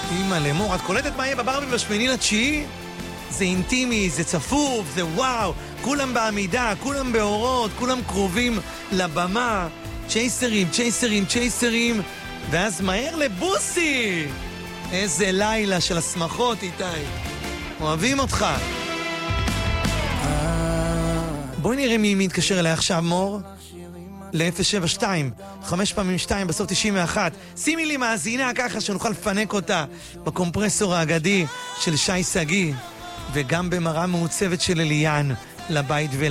אימא למור, את קולטת מה יהיה בברבי בשמיני לתשיעי? זה אינטימי, זה צפוף, זה וואו, כולם בעמידה, כולם באורות, כולם קרובים לבמה, צ'ייסרים, צ'ייסרים, צ'ייסרים, ואז מהר לבוסי! איזה לילה של השמחות, איתי. אוהבים אותך. בואי נראה מי מתקשר אליי עכשיו, מור. ל-072, 5 פעמים 2, בסוף 91. שימי לי מאזינה ככה שנוכל לפנק אותה בקומפרסור האגדי של שי סגי, וגם במראה מעוצבת של אליאן לבית